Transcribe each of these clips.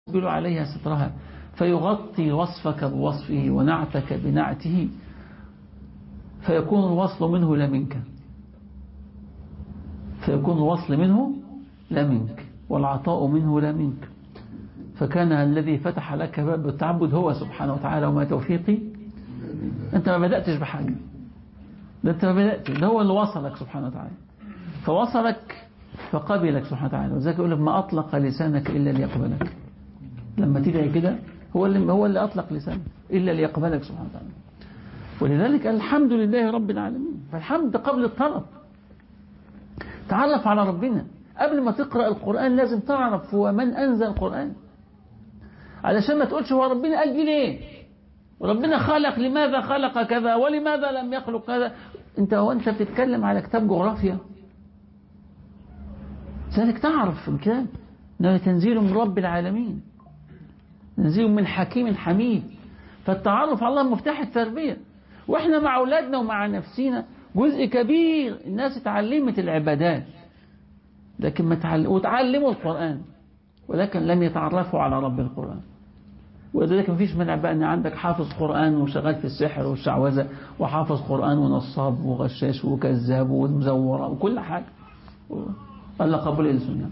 يسبل عليها سترها فيغطي وصفك بوصفه ونعتك بنعته فيكون الوصل منه لا منك، فيكون الوصل منه لا منك والعطاء منه لا منك. فكان الذي فتح لك باب التعبد هو سبحانه وتعالى. وما توفيقي، أنت ما بدأتش بحاجة، ده أنت ما بدأتش، ده هو اللي وصلك سبحانه وتعالى، فوصلك فقبلك سبحانه وتعالى. وذلك يقول لك ما أطلق لسانك إلا ليقبلك. لما تدعي كده هو اللي أطلق لسانك إلا ليقبلك سبحانه وتعالى. ولذلك الحمد لله رب العالمين. فالحمد قبل الطلب. تعرف على ربنا قبل ما تقرأ القرآن، لازم تعرف هو من أنزل القرآن، علشان ما تقولش هو ربنا قال دي ليه، وربنا خلق لماذا خلق كذا ولماذا لم يخلق كذا. وانت بتتكلم على كتاب جغرافيا، ذلك تعرف الكتاب انه تنزيل من رب العالمين، تنزيل من حكيم حميد. فالتعرف على الله مفتاح التربية. واحنا مع اولادنا ومع نفسينا جزء كبير الناس اتعلمت العبادات لكن وتعلموا القرآن ولكن لم يتعرفوا على رب القرآن. ولذلك مفيش منع بقى ان عندك حافظ قرآن وشغال في السحر والشعوذة، وحافظ قرآن ونصاب وغشاش وكذاب ومزورة وكل حاجة، قال قبول السنة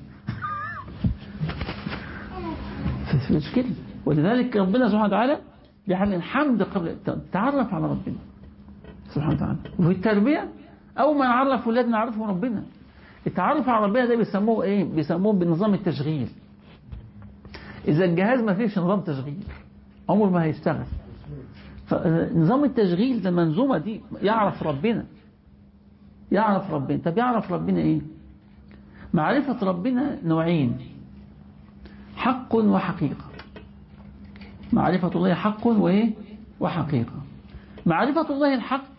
مش كده. ولذلك ربنا سبحانه وتعالى بيحل الحمد قبل تعرف على ربنا سبحانه وتعالى. وفي التربية أول ما نعرف ولادنا نعرفهم ربنا. التعرف على ربنا ده بيسموه ايه؟ بيسموه بنظام التشغيل. إذا الجهاز ما فيش نظام تشغيل عمره ما هيشتغل. فنظام التشغيل ده المنظومة دي يعرف ربنا، يعرف ربنا. طب يعرف ربنا ايه؟ معرفة ربنا نوعين، حق وحقيقة. معرفة الله حق وايه؟ وحقيقة. معرفة الله الحق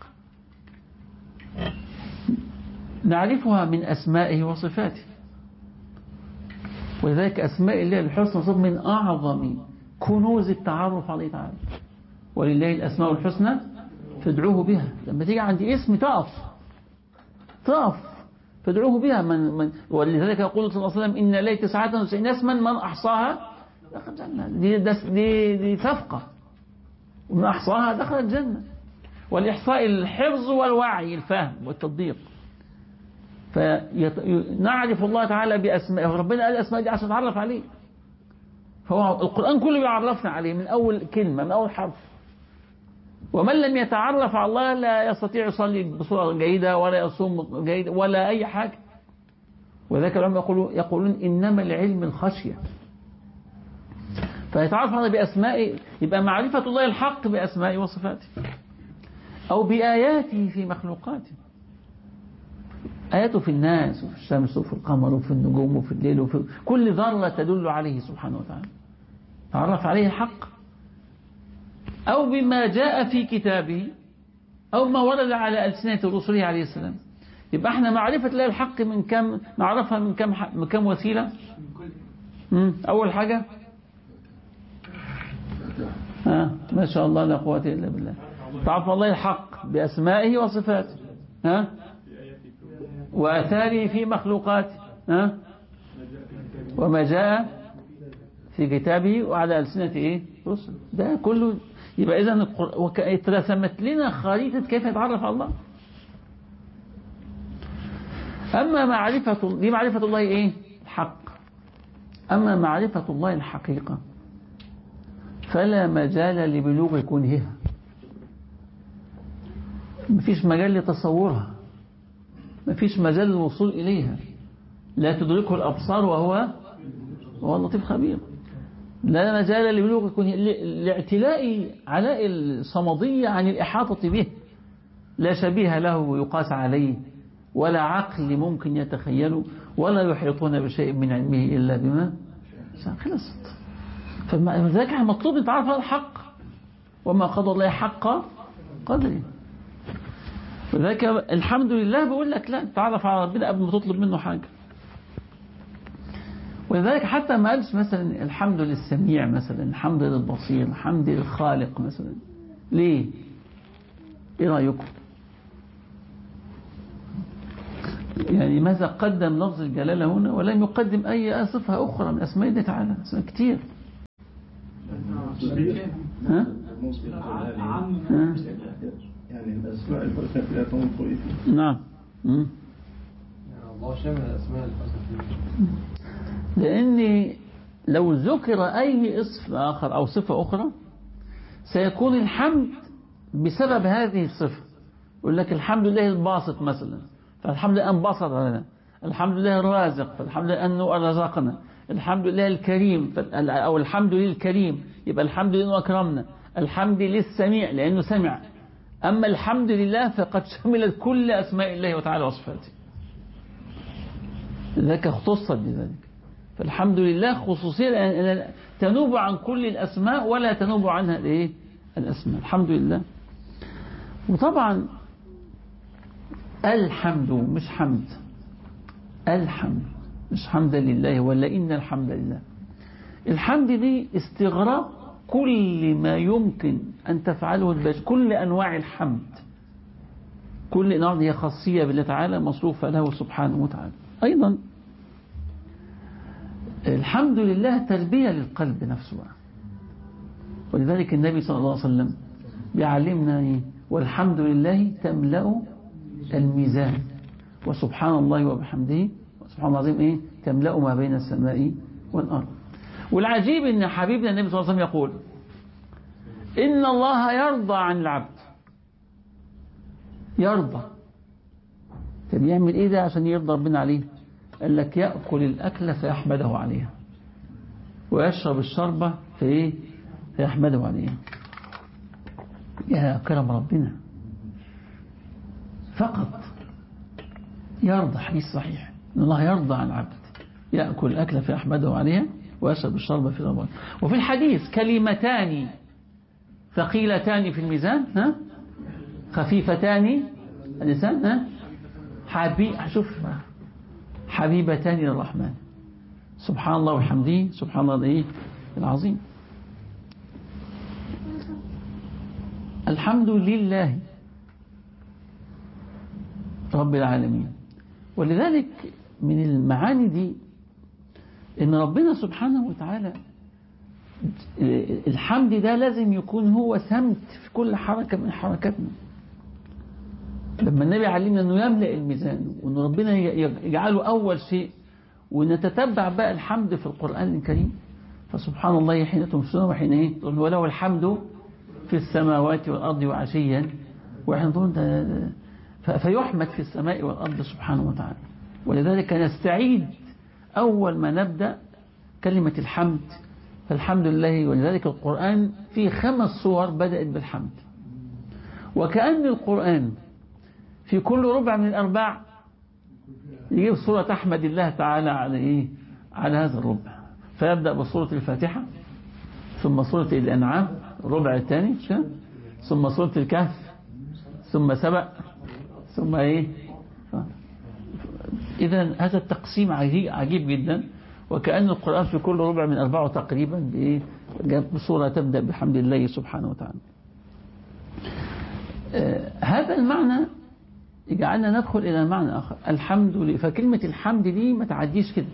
نعرفها من أسمائه وصفاته. ولذلك أسماء الله الحسنى صف من أعظم كنوز التعرف عليه تعالى. ولله الأسماء الحسنى فادعوه بها. لما تيجي عندي اسم تقف فادعوه بها. ولذلك يقول صلى الله عليه وسلم إن لي 99 اسما من أحصاها دخل الجنة. دي صفقة، ومن أحصاها دخل الجنة. والإحصاء الحفظ والوعي، الفهم والتطبيق. فنعرف الله تعالى بأسمائه. ربنا قال الأسماء دي عشان نتعرف عليه. فهو القرآن كله بيعرفنا عليه من أول كلمة، من أول حرف. ومن لم يتعرف على الله لا يستطيع يصلي بصورة جيدة ولا يصوم جيد ولا أي حاجة. وذلك العلماء يقولون إنما العلم الخشية. فيتعرف على بأسمائه، يبقى معرفة الله الحق بأسمائه وصفاته أو بآياته في مخلوقاته. آياته في الناس وفي الشمس وفي القمر وفي النجوم وفي الليل وفي كل ذرة تدل عليه سبحانه وتعالى. تعرف عليه الحق أو بما جاء في كتابه أو ما ورد على ألسنة رسله عليه السلام. يبقى احنا معرفة الله الحق من كم نعرفها من كم وسيلة. أول حاجة ما شاء الله لا قوة إلا بالله. تعرف الله الحق بأسمائه وصفاته وآثاره في مخلوقاته وما جاء في كتابه وعلى ألسنة إيه؟ رسل. ده كله. يبقى إذن اترسمت لنا خريطة كيف يتعرف على الله. أما معرفة الله إيه؟ الحق. أما معرفة الله الحقيقة فلا مجال لبلوغ كنهها. مفيش مجال لتصورها، مفيش مجال للوصول إليها. لا تدركه الأبصار وهو اللطيف الخبير. لا مجال لبلوغ كنهها لاعتلاء علاء الصمدية عن الإحاطة به. لا شبيه له يقاس عليه ولا عقل ممكن يتخيله ولا يحيطون بشيء من علمه إلا بما خلصت. فلذلك مطلوب نتعرف على الحق وما قضى الله حق قدره. وذلك الحمد لله بقول لك لا تعرف على ربنا قبل ما تطلب منه حاجة. ولذلك حتى ما قالش مثلا الحمد للسميع مثلا، الحمد للبصير، الحمد للخالق مثلا. ليه؟ ايه رأيكم؟ يعني ماذا قدم لفظ الجلالة هنا ولم يقدم أي صفة أخرى من أسماء الله تعالى؟ أسماء كتير. ها؟ يعني الأسماء الحسنى فيها تنطق. نعم. الله شامل الأسماء الحسنى. لأن لو ذكر أي اسم آخر أو صفة أخرى سيكون الحمد بسبب هذه الصفة. يقول لك الحمد لله الباسط مثلا، فالحمد لله أن بسط لنا، الحمد لله الرازق، فالحمد لله أنه رزقنا، الحمد لله الكريم أو الحمد لله الكريم، يبقى الحمد لله أنه أكرمنا، الحمد لله السميع لأنه سمع. أما الحمد لله فقد شملت كل أسماء الله وتعالى وصفاته، ذاك اختصت بذلك. فالحمد لله خصوصية تنوب عن كل الأسماء ولا تنوب عنها الإيه؟ الأسماء. الحمد لله. وطبعا الحمد مش حمد، الحمد مش حمد لله ولا إن الحمد لله. الحمد دي استغراق كل ما يمكن أن تفعله البشر، كل أنواع الحمد، كل أنواع هي خاصية بالله تعالى مصروفة له سبحانه وتعالى. أيضا الحمد لله تربية للقلب نفسه، ولذلك النبي صلى الله عليه وسلم بيعلمنا إيه؟ والحمد لله تملأ الميزان، وسبحان الله وبحمده سبحان الله العظيم إيه؟ تملأ ما بين السماء والأرض. والعجيب إن حبيبنا النبي صلى الله عليه وسلم يقول إن الله يرضى عن العبد. يرضى. طب يعمل إيه ده عشان يرضى ربنا عليه؟ قال لك يأكل الأكل فيحمده عليها، ويشرب الشربة فإيه؟ فيحمده عليها. يا كرم ربنا فقط يرضى. حديث صحيح إن الله يرضى عن العبد، يأكل الأكل فيحمده عليها ويشرب الشربة في رمضان. وفي الحديث كلمتان ثقيلتان في الميزان، ها؟ خفيفتان اللسان، ها؟ شوف حبيبتان للرحمن سبحان الله وبحمده سبحان الله العظيم. الحمد لله رب العالمين. ولذلك من المعاني دي ان ربنا سبحانه وتعالى الحمد ده لازم يكون هو سمت في كل حركة من حركاتنا. لما النبي علمنا انه يملأ الميزان وان ربنا يجعله اول شيء، ونتتبع بقى الحمد في القرآن الكريم، فسبحان الله حين تمسون وحين ايه وله الحمد في السماوات والأرض وعشيا وحين فيحمد في السماء والأرض سبحانه وتعالى. ولذلك نستعيد أول ما نبدأ كلمة الحمد، فالحمد لله. ولذلك القرآن فيه 5 صور بدأت بالحمد، وكأن القرآن في كل ربع من الأرباع يجيب صورة تحمد الله تعالى على إيه؟ على هذا الربع. فيبدأ بصورة الفاتحة، ثم صورة الأنعام الربع الثاني، ثم صورة الكهف، ثم سبأ، ثم إيه؟ إذن هذا التقسيم عجيب جدا. وكأن القرآن في كل ربع من أربعه تقريبا بإيه؟ بصورة تبدأ بحمد الله سبحانه وتعالى. هذا المعنى يجعلنا ندخل إلى معنى آخر، الحمد لله. فكلمة الحمد دي ما تعديش كده،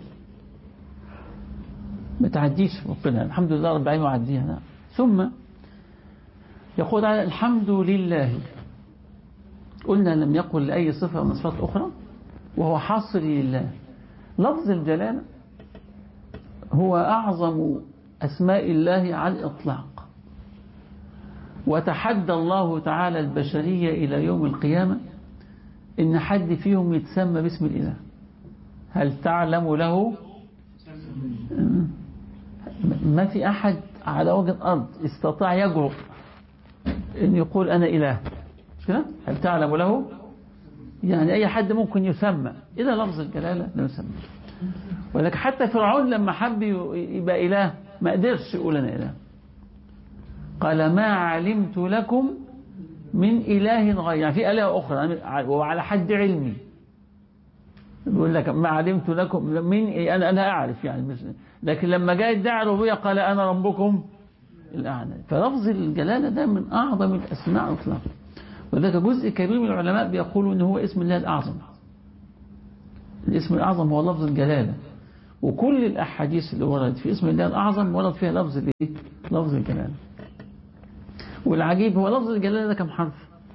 ما تعديش ربنا الحمد لله رب العالمين وعديها. ثم يقول على الحمد لله، قلنا لم يقل لأي صفة من صفات أخرى، وهو حاصل لله. لفظ الجلالة هو أعظم أسماء الله على الإطلاق، وتحدى الله تعالى البشرية إلى يوم القيامة إن حد فيهم يتسمى باسم الإله. هل تعلم له؟ ما في أحد على وجه الأرض استطاع يجرؤ إن يقول أنا إله، مش كده؟ هل تعلم له؟ يعني أي حد ممكن يسمى، إذا لفظ الجلالة لا يسمى. ولكن حتى فرعون لما حب يبقى إله ما قدرش يقول أنا إله، قال ما علمت لكم من إله غير، يعني في آلهة أخرى وعلى حد علمي. يقول لك ما علمت لكم من أنا أعرف يعني، لكن لما جاء يدعي الربوبية قال أنا ربكم الأعلى. فلفظ الجلالة ده من أعظم الأسماء إطلاقا. وذلك جزء كبير من العلماء بيقولوا إن هو اسم الله الأعظم. الاسم الأعظم هو لفظ الجلالة، وكل الأحاديث اللي وردت في اسم الله الأعظم ورد فيها لفظ الجلالة. والعجيب هو لفظ الجلالة ده كم حرف؟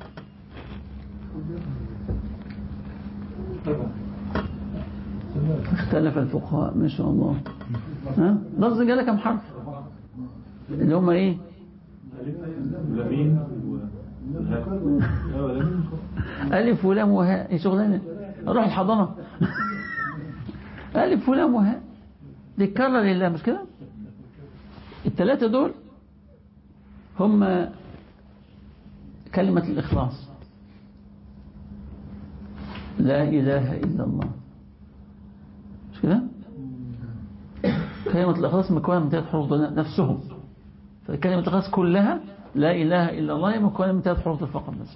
اختلف الفقهاء ما شاء الله. ها؟ لفظ الجلالة كم حرف؟ اللي هم ايه؟ ألف ولام وهاء. ايه شغلانة؟ اروح الحضانة. ألف ولام وهاء بيتكرر لله مش كده؟ الثلاثة دول هم كلمة الإخلاص، لا إله إلا الله، مش كده؟ كلمة الإخلاص مكونة من 3 حروف نفسهم، فكلمة الإخلاص كلها لا إله إلا الله مكونة من 3 حروف فقط بس.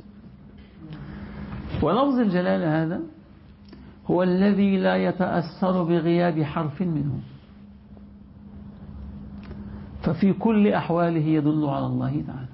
ولفظ الجلالة هذا هو الذي لا يتأثر بغياب حرف منه، ففي كل أحواله يدل على الله تعالى.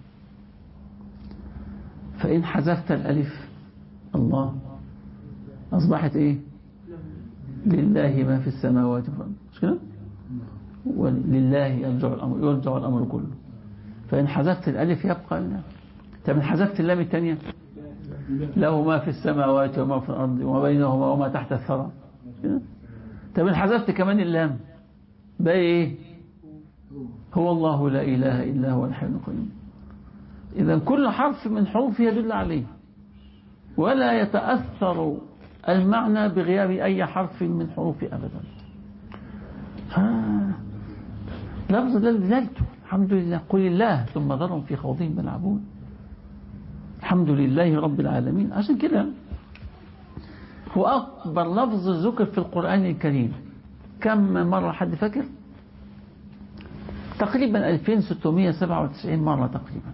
فإن حذفت الألف الله أصبحت إيه؟ لله ما في السماوات والأرض، مش كده؟ ولله يرجع الأمر كله. فإن حذفت الألف يبقى لله. طب إن حذفت اللام الثانية له ما في السماوات وما في الأرض وما بينهما وما تحت الثرى. طب إن حذفت كمان اللام بقى إيه؟ هو الله لا إله إلا هو الحي القيوم. إذا كل حرف من حروف يدل عليه، ولا يتأثر المعنى بغياب أي حرف من حروف أبدا. لفظ دلالته الحمد لله، قل الله ثم ذرهم في خوضهم يلعبون، الحمد لله رب العالمين. عشان كده هو أكبر لفظ ذكر في القرآن الكريم. كم مرة حد فاكر؟ تقريبا 2697 مرة تقريبا،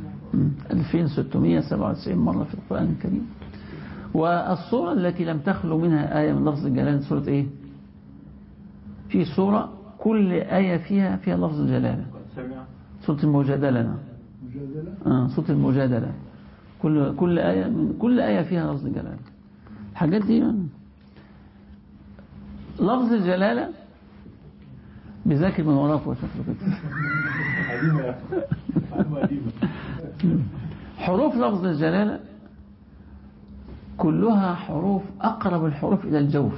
2697 مرة في القرآن الكريم. والصورة التي لم تخلو منها آية من لفظ الجلالة سورة إيه؟ في سورة كل آية فيها لفظ الجلالة، سورة المجادلة. سورة المجادلة كل آية فيها لفظ الجلالة. الحاجات دي لفظ الجلالة بذاكر من وراك وشكله كده. حروف لفظ الجلالة كلها حروف أقرب الحروف إلى الجوف،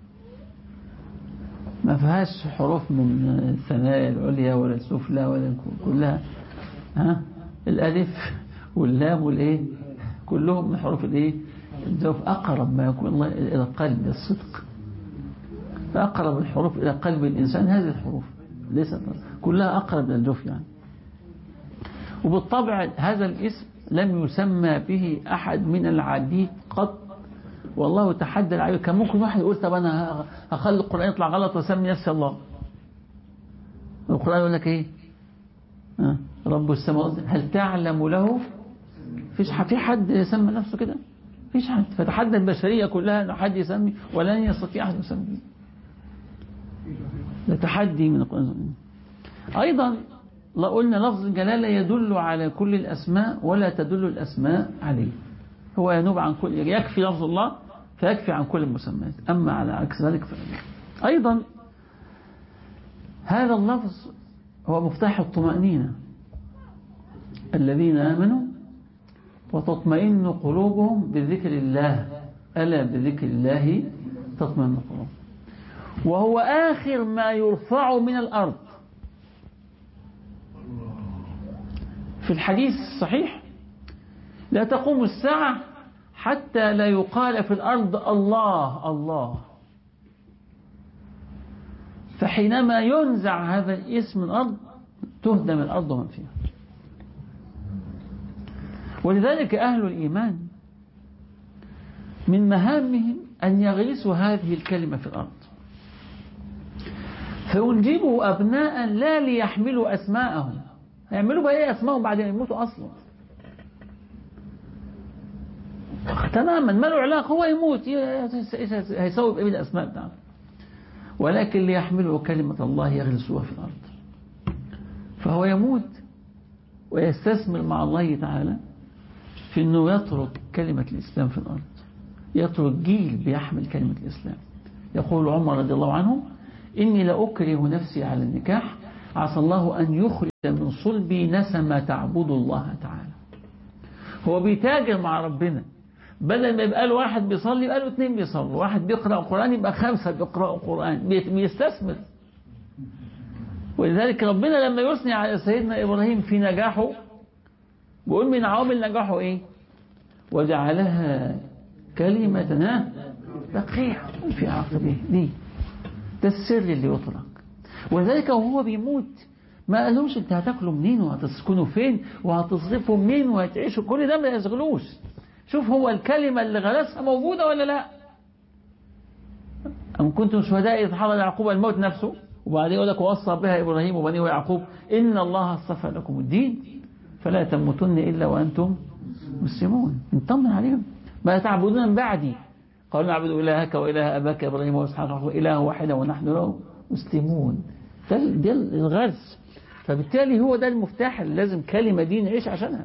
ما فيهاش حروف من الثنايا العليا ولا السفلى ولا كلها الألف واللام والإيه كلهم من حروف الإيه الجوف، أقرب ما يكون الله إلى القلب الصدق. فأقرب الحروف إلى قلب الإنسان هذه الحروف، ليست كلها أقرب إلى الجوف يعني. وبالطبع هذا الاسم لم يسمى به أحد من العاديد قط، والله تحدى العيب. كان ممكن واحد يقول طب أنا هخلي القرآن يطلع غلط وسمي نفسي الله. القرآن يقول لك إيه؟ رب السماوات هل تعلم له؟ في حد يسمى نفسه كده؟ فيش حد. فتحدى البشرية كلها أن حد يسمي، ولن يستطيع أحد يسمي. ده تحدي من القرآن. أيضا قلنا لفظ الجلالة يدل على كل الأسماء ولا تدل الأسماء عليه، هو ينوب عن كل، يكفي لفظ الله فيكفي عن كل المسميات، أما على عكس ذلك أيضا هذا اللفظ هو مفتاح الطمأنينة. الذين آمنوا وتطمئن قلوبهم بذكر الله، ألا بذكر الله تطمئن القلوب. وهو آخر ما يرفع من الأرض. في الحديث الصحيح لا تقوم الساعة حتى لا يقال في الأرض الله الله. فحينما ينزع هذا الاسم من الأرض تهدم الأرض ومن فيها. ولذلك أهل الإيمان من مهامهم أن يغرسوا هذه الكلمة في الأرض، فينجبوا أبناء لا ليحملوا أسماءهم، هيعملوا بقى ايه اسمائهم بعد ما يموتوا اصلا تماما، ما له علاقه، هو يموت هيسوي بايه بالاسماء بتاعته، ولكن ليحملوا كلمه الله يغرسوها في الارض. فهو يموت ويستثمر مع الله تعالى في انه يترك كلمه الاسلام في الارض، يترك جيل بيحمل كلمه الاسلام. يقول عمر رضي الله عنه: اني لاكره نفسي على النكاح عسى الله أن يخرج من صلبي نسمة تعبد الله تعالى. هو بيتاجر مع ربنا، بدل ما يبقى له واحد بيصلي يبقى له 2 بيصلوا، واحد بيقرأ القرآن يبقى 5 بيقرأوا القرآن، بيستثمر. ولذلك ربنا لما يثني على سيدنا إبراهيم في نجاحه بيقول من عوامل نجاحه إيه؟ وجعلها كلمة بقية في عقبه. دي ده السر اللي يطلق. ولذلك وهو بيموت ما قالوش انت هتاكلوا منين وهتسكنوا فين وهتصرفوا منين وهتعيشوا، كل ده ما يشغلوش. شوف هو الكلمة اللي غرسها موجودة ولا لا. أم كنتم شهداء إذ حضر يعقوب الموت نفسه، وبعدين يقول لك ووصى بها إبراهيم وبنيه ويعقوب إن الله اصطفى لكم الدين فلا تموتن إلا وأنتم مسلمون. نطمن عليهم. ما تعبدون من بعدي قالوا نعبد إلهك وإله أباك إبراهيم وإسحاق إله واحدا ونحن له مسلمون. ده الغرس. فبالتالي هو ده المفتاح اللي لازم كلمة دي نعيش عشانها.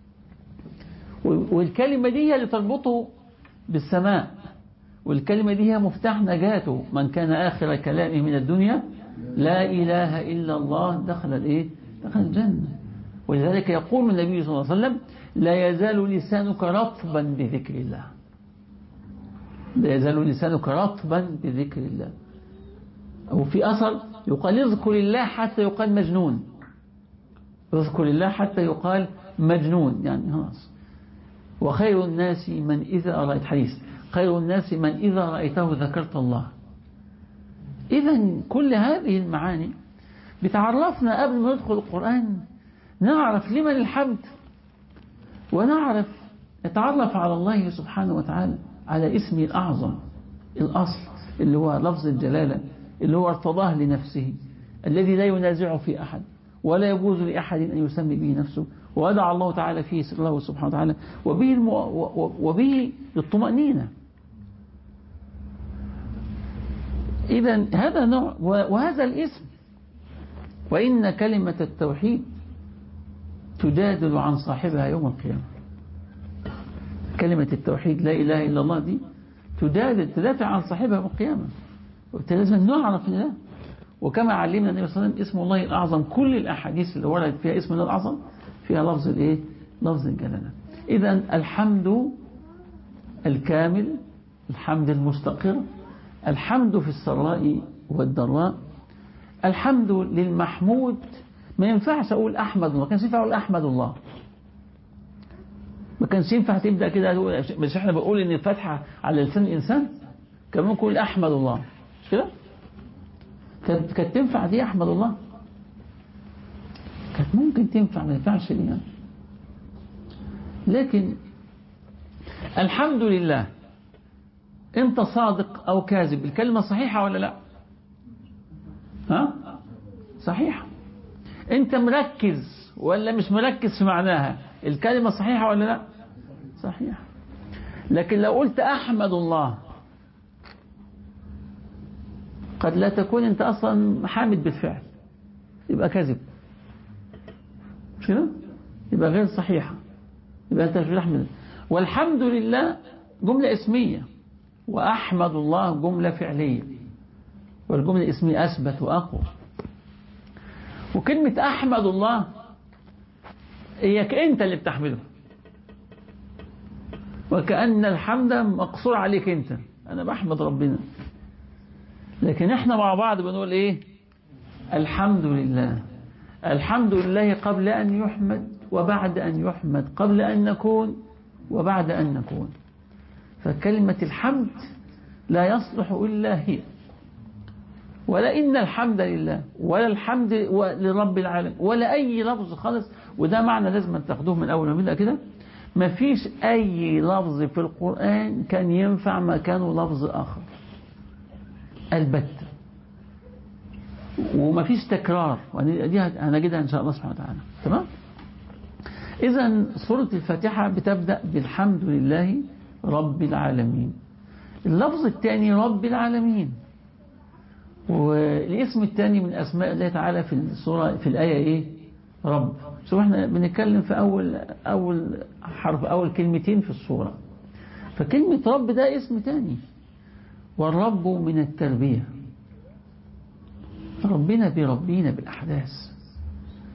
والكلمة دي هي اللي تربطه بالسماء، والكلمة دي هي مفتاح نجاته. من كان آخر كلامه من الدنيا لا إله إلا الله دخل الجنة. ولذلك يقول النبي صلى الله عليه وسلم لا يزال لسانك رطبا بذكر الله. لا يزال لسانك رطبا بذكر الله. وفي أثر يقال اذكر الله حتى يقال مجنون. اذكر الله حتى يقال مجنون، يعني خلاص. وخير الناس من إذا رأيت حديث خير الناس من إذا رأيته ذكرت الله. إذن كل هذه المعاني بتعرفنا قبل ما ندخل القرآن نعرف لمن الحمد، ونعرف نتعرف على الله سبحانه وتعالى على اسمه الأعظم الأصل اللي هو لفظ الجلالة، اللي هو ارتضاه لنفسه، الذي لا ينازع في أحد ولا يجوز لأحد أن يسمي به نفسه، ودعا الله تعالى فيه الله سبحانه وتعالى وبه للطمأنينة. إذن هذا نوع، وهذا الاسم وإن كلمة التوحيد تجادل عن صاحبها يوم القيامة. كلمة التوحيد لا إله إلا الله دي تدافع عن صاحبها يوم القيامة. لازم نعرف ان ده. وكما علمنا النبي صلى الله عليه وسلم اسم الله الأعظم، كل الأحاديث اللي وردت فيها اسم الله الأعظم فيها لفظ لفظ الجلالة. إذن الحمد الكامل، الحمد المستقر، الحمد في السراء والضراء، الحمد للمحمود. ما ينفعش أقول أحمد الله، ما كانش ينفع أقول أحمد الله، ما كانش ينفع تبدأ كده. مش احنا بقول إن الفتحة على لسان الإنسان، كان ممكن يقول أحمد الله، مش كده؟ كانت تنفع دي أحمد الله، كانت ممكن تنفع، ما ينفعش ليه. لكن الحمد لله انت صادق أو كاذب، الكلمة صحيحة ولا لا؟ ها؟ صحيحة. انت مركز ولا مش مركز في معناها، الكلمة صحيحة ولا لا؟ صحيحة. لكن لو قلت أحمد الله قد لا تكون انت أصلا حامد بالفعل، يبقى كذب، مش كده؟ يبقى غير صحيحة، يبقى انت مش بتحمد. والحمد لله جملة اسمية، وأحمد الله جملة فعلية، والجملة الاسمية أثبت وأقوى. وكلمة أحمد الله هي أنت اللي بتحمده، وكأن الحمد مقصور عليك أنت، أنا بحمد ربنا. لكن احنا مع بعض بنقول ايه؟ الحمد لله. الحمد لله قبل أن يحمد وبعد أن يحمد، قبل أن نكون وبعد أن نكون. فكلمة الحمد لا يصلح إلا هي، ولا إن الحمد لله ولا الحمد لرب العالمين ولا أي لفظ خالص. وده معنى لازم تاخدوه من أول ما بدأ كده. ما فيش أي لفظ في القرآن كان ينفع مكانه لفظ آخر البتة، وما فيش تكرار، ودي هنجدها إن شاء الله سبحانه وتعالى. تمام؟ إذن سورة الفاتحة بتبدأ بالحمد لله رب العالمين. اللفظ الثاني رب العالمين، والاسم الثاني من أسماء الله تعالى في السورة في الآية إيه؟ رب. شوف احنا بنتكلم في أول حرف، أول كلمتين في السورة. فكلمة رب ده اسم ثاني، والرب من التربية. ربنا بيربينا بالأحداث.